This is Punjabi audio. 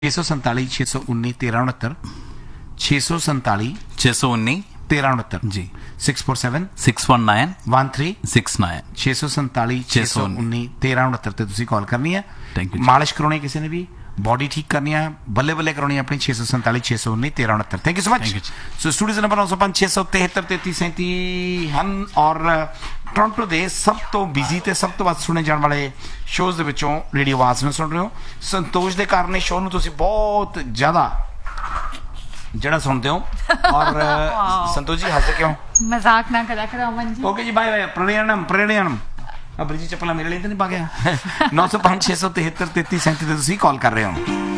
647 619 1369 647 619 1369 जी 647 619 13 69 647 619 1369 ਤੇ ਤੁਸੀਂ ਕਾਲ ਕਰਨੀ ਹੈ। Thank you ਜੀ। ਮਾਲਿਸ਼ ਕਰਾਉਣੀ ਕਿਸੇ ਨੇ ਵੀ ਬੋਡੀ ਠੀਕ ਕਰਨੀ ਹੈ ਬੱਲੇ ਬੱਲੇ ਕਰਾਉਣੀ ਹੈ ਆਪਣੀ 647 619 1369 thank you so much. Thank you ਜੀ। ਸੋ ਸਟੂਡੀਓ ਨੰਬਰ 905 673 3337 ਹਨ ਔਰ ਟੋਰਾਂਟੋ ਦੇ ਸਭ ਤੋਂ ਬਿਜ਼ੀ ਤੇ ਸਭ ਤੋਂ ਵੱਧ ਸੁਣੇ ਜਾਣ ਵਾਲੇ ਸ਼ੋਜ਼ ਦੇ ਵਿੱਚੋਂ ਰੇਡੀਓ ਆਵਾਜ਼ ਨੂੰ ਸੁਣ ਰਹੇ ਹੋ। ਸੰਤੋਸ਼ ਦੇ ਕਾਰਨ ਇਹ ਸ਼ੋਅ ਨੂੰ ਤੁਸੀਂ ਬਹੁਤ ਜ਼ਿਆਦਾ ਜਿਹੜਾ ਸੁਣਦੇ ਹੋ ਔਰ ਸੰਤੋਸ਼ ਜੀ ਹੱਸਦੇ ਕਿਉਂ? मजाक ना करा करो अमन जी। ओके जी बाय बाय प्रणयनम प्रणयनम अब जी चप्पल मेरे लिए तो नहीं पा गया 905 673 3337 ਤੇ ਤੁਸੀਂ ਕਾਲ ਕਰ ਰਹੇ ਹੋ।